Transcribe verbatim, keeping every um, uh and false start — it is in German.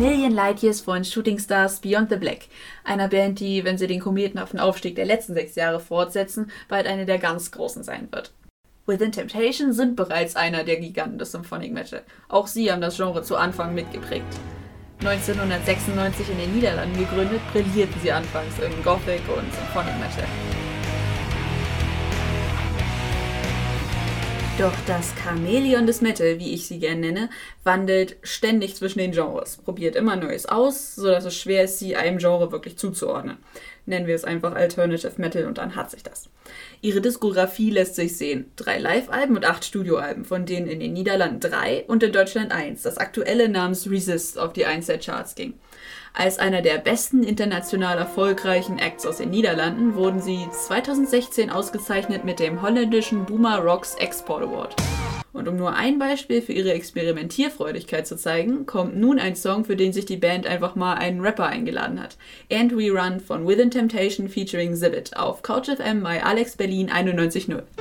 Million Light Years von Shooting Stars Beyond the Black, einer Band, die, wenn sie den kometenhaften Aufstieg der letzten sechs Jahre fortsetzen, bald eine der ganz Großen sein wird. Within Temptation sind bereits einer der Giganten des Symphonic Metal. Auch sie haben das Genre zu Anfang mitgeprägt. neunzehnhundertsechsundneunzig in den Niederlanden gegründet, brillierten sie anfangs in Gothic und Symphonic Metal. Doch das Chamäleon des Metal, wie ich sie gerne nenne, wandelt ständig zwischen den Genres, probiert immer Neues aus, sodass es schwer ist, sie einem Genre wirklich zuzuordnen. Nennen wir es einfach Alternative Metal und dann hat sich das. Ihre Diskografie lässt sich sehen. Drei Live-Alben und acht Studioalben, von denen in den Niederlanden drei und in Deutschland eins, das aktuelle namens Resist, auf die eins der Charts ging. Als einer der besten international erfolgreichen Acts aus den Niederlanden wurden sie zweitausendsechzehn ausgezeichnet mit dem holländischen Boomer Rocks Export Award. Und um nur ein Beispiel für ihre Experimentierfreudigkeit zu zeigen, kommt nun ein Song, für den sich die Band einfach mal einen Rapper eingeladen hat. And We Run von Within Temptation featuring Zibit auf Couch F M bei Alex Berlin einundneunzig Komma null.